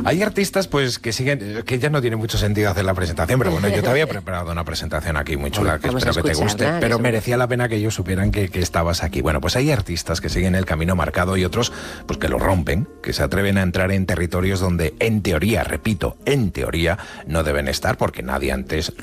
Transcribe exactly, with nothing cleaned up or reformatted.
Hay artistas pues que siguen, que ya no tiene mucho sentido hacer la presentación, pero bueno, yo te había preparado una presentación aquí muy chula, que Vamos espero que te guste, escucharla, pero eso. merecía la pena que ellos supieran que, que estabas aquí. Bueno, pues hay artistas que siguen el camino marcado y otros pues que lo rompen, que se atreven a entrar en territorios donde en teoría, repito, en teoría no deben estar porque nadie antes